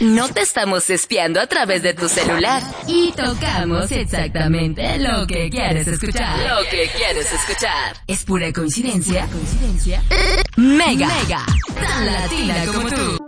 No te estamos espiando a través de tu celular. Y tocamos exactamente lo que quieres escuchar. Lo que quieres escuchar. Es pura coincidencia. Mega. Tan latina como tú.